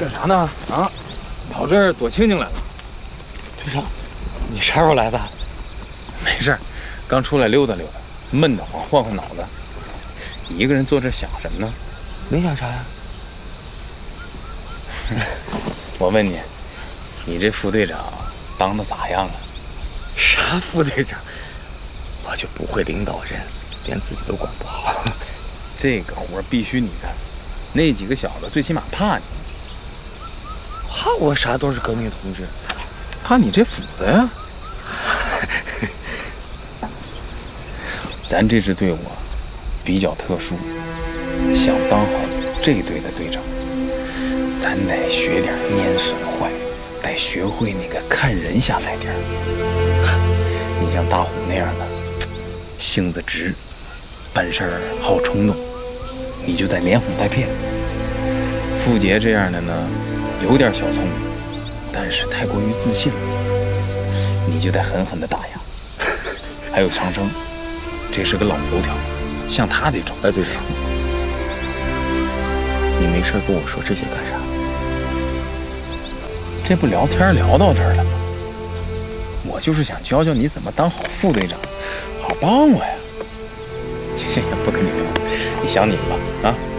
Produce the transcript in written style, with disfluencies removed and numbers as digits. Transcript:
干啥呢？啊，跑这儿躲清静来了。 队长，你啥时候来的？ 没事儿，刚出来溜达溜达，闷得慌，换换脑子。你一个人坐这想什么呢？ 没想啥呀。 我问你，你这副队长当的咋样了？ 啥副队长？我就不会领导人，连自己都管不好。 这个活必须你干，那几个小子最起码怕你。 怕我啥都是革命同志， 怕你这斧子呀。咱这支队伍啊，比较特殊，想当好这队的队长，咱得学点蔫损坏，得学会那个看人下菜碟儿。你像大虎那样的，性子直，办事儿好冲动，你就得连哄带骗。傅杰这样的呢，有点小聪明，但是太过于自信了，你就得狠狠地打压。还有长生，这是个老油条，像他这种。 哎，队长，你没事跟我说这些干啥？ 这不聊天聊到这儿了吗？我就是想教教你怎么当好副队长，好帮我呀。行，不跟你聊，你想你的吧，啊。